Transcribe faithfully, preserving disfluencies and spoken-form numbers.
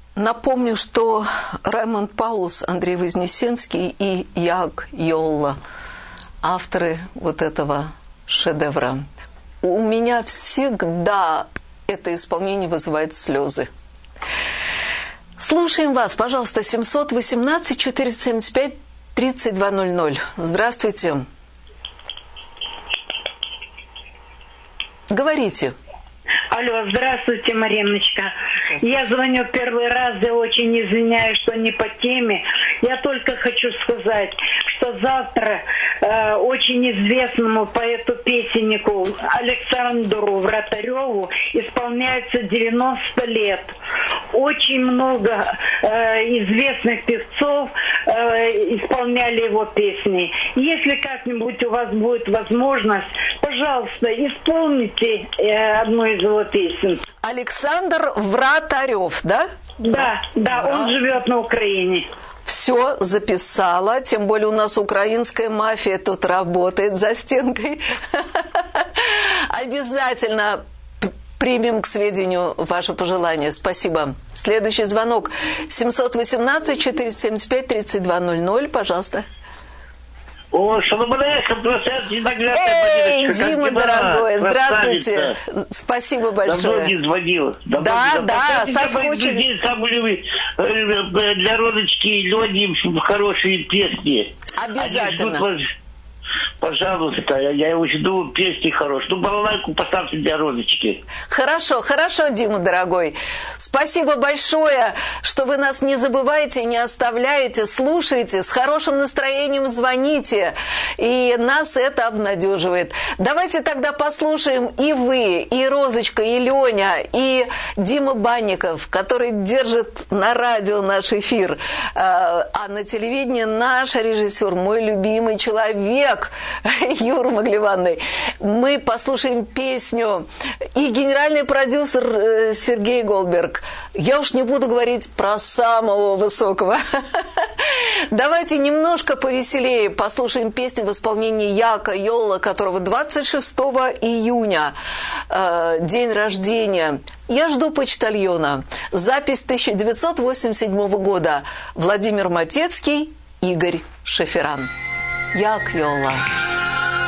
Напомню, что Раймонд Паулус, Андрей Вознесенский и Яг Йолла – авторы вот этого шедевра. У меня всегда это исполнение вызывает слезы. Слушаем вас, пожалуйста, семьсот восемнадцать четыреста семьдесят пять тридцать два ноль ноль. Здравствуйте. Говорите. Алло, здравствуйте, Мариночка. Здравствуйте. Я звоню первый раз, я очень извиняюсь, что не по теме. Я только хочу сказать, что завтра э, очень известному поэту-песеннику Александру Вратареву исполняется девяносто лет. Очень много э, известных певцов э, исполняли его песни. Если как-нибудь у вас будет возможность, пожалуйста, исполните э, одну из его песен. Александр Вратарев, да? Да, да, да, он живет на Украине. Все записала, тем более у нас украинская мафия тут работает за стенкой. Обязательно примем к сведению ваше пожелание. Спасибо. Следующий звонок. семьсот восемнадцать четыреста семьдесят пять тридцать два ноль ноль, пожалуйста. О, шалом алейхем, Эй, Дима, дорогой, здравствуйте. Спасасибо большое. Давно не звонил. Давно да, не да, соскучились. Для Розочки и Лёни хорошие песни. Обязательно. Пожалуйста, я его жду, песни хорошие. Ну, балалайку поставьте для Розочки. Хорошо, хорошо, Дима, дорогой. Спасибо большое, что вы нас не забываете, не оставляете, слушаете, с хорошим настроением звоните. И нас это обнадеживает. Давайте тогда послушаем и вы, и Розочка, и Леня, и Дима Банников, который держит на радио наш эфир, а на телевидении наш режиссер, мой любимый человек, Юра Маглеванный. Мы послушаем песню. И генеральный продюсер Сергей Голдберг. Я уж не буду говорить про самого высокого. Давайте немножко повеселее послушаем песню в исполнении Яка Йолла, которого двадцать шестого июня, э, день рождения. Я жду почтальона. Запись тысяча девятьсот восемьдесят седьмого года. Владимир Матецкий, Игорь Шеферан. Яг Йолла.